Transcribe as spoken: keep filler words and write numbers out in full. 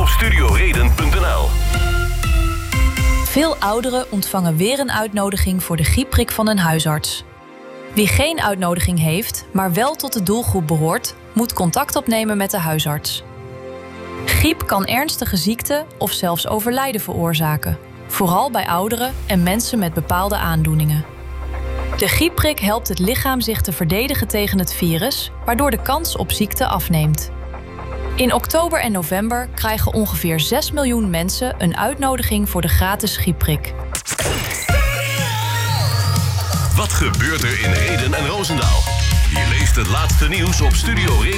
op studioreden punt n l. Veel ouderen ontvangen weer een uitnodiging voor de griepprik van een huisarts. Wie geen uitnodiging heeft, maar wel tot de doelgroep behoort, moet contact opnemen met de huisarts. Griep kan ernstige ziekte of zelfs overlijden veroorzaken, vooral bij ouderen en mensen met bepaalde aandoeningen. De griepprik helpt het lichaam zich te verdedigen tegen het virus, waardoor de kans op ziekte afneemt. In oktober en november krijgen ongeveer zes miljoen mensen een uitnodiging voor de gratis griepprik. Wat gebeurt er in Rheden en Roosendaal? Je leest het laatste nieuws op Studio Reden.